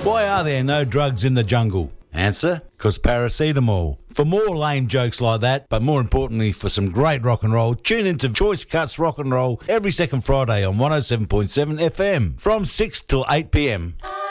Why are there no drugs in the jungle? Answer, because paracetamol. For more lame jokes like that, but more importantly for some great rock and roll, tune into Choice Cuts Rock and Roll every second Friday on 107.7 FM from 6 till 8 p.m.